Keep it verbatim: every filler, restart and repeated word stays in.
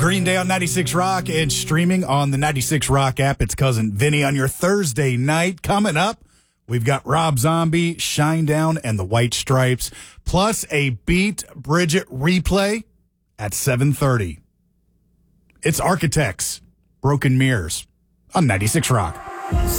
Green Day on ninety-six Rock and streaming on the ninety-six Rock app. It's Cousin Vinny on your Thursday night. Coming up, we've got Rob Zombie, Shinedown, and the White Stripes, plus a Beat Bridget replay at seven thirty. It's Architects, Broken Mirrors on ninety-six Rock.